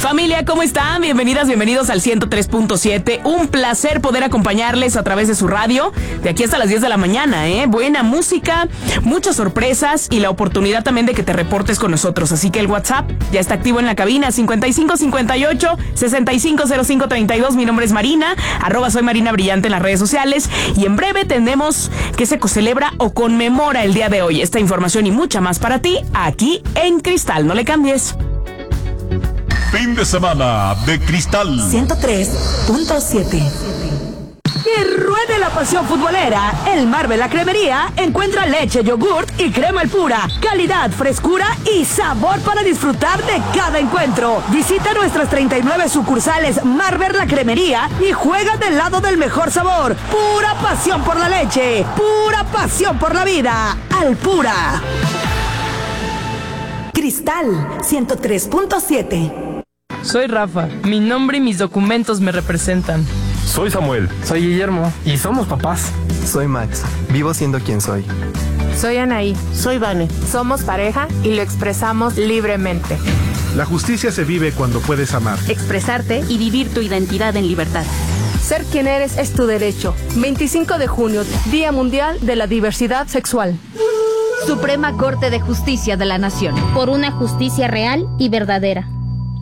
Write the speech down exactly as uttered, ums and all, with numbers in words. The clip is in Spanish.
Familia, ¿cómo están? Bienvenidas, bienvenidos al ciento tres punto siete. Un placer poder acompañarles a través de su radio de aquí hasta las diez de la mañana, ¿eh? Buena música, muchas sorpresas y la oportunidad también de que te reportes con nosotros. Así que el WhatsApp ya está activo en la cabina, cincuenta y cinco cincuenta y ocho sesenta y cinco cero cinco treinta y dos. Mi nombre es Marina, arroba soy Marina Brillante en las redes sociales. Y en breve tenemos que se celebra o conmemora el día de hoy. Esta información y mucha más para ti aquí en Cristal. No le cambies. Fin de semana de Cristal ciento tres punto siete. Que ruede la pasión futbolera. El Marvel La Cremería encuentra leche, yogurt y crema El Pura. Calidad, frescura y sabor para disfrutar de cada encuentro. Visita nuestras treinta y nueve sucursales Marvel La Cremería y juega del lado del mejor sabor. Pura pasión por la leche. Pura pasión por la vida. Al Pura. Cristal ciento tres punto siete. Soy Rafa. Mi nombre y mis documentos me representan. Soy Samuel. Soy Guillermo. Y somos papás. Soy Max. Vivo siendo quien soy. Soy Anaí. Soy Vane. Somos pareja y lo expresamos libremente. La justicia se vive cuando puedes amar, expresarte y vivir tu identidad en libertad. Ser quien eres es tu derecho. veinticinco de junio, Día Mundial de la Diversidad Sexual. Suprema Corte de Justicia de la Nación. Por una justicia real y verdadera.